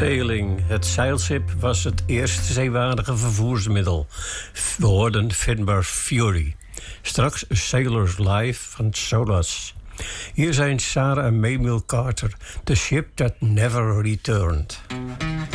Sailing. Het zeilschip was het eerste zeewaardige vervoersmiddel. We hoorden Finbar Fury. Straks Sailors Life van Solas. Hier zijn Sarah en Mamie Carter. The Ship That Never Returned.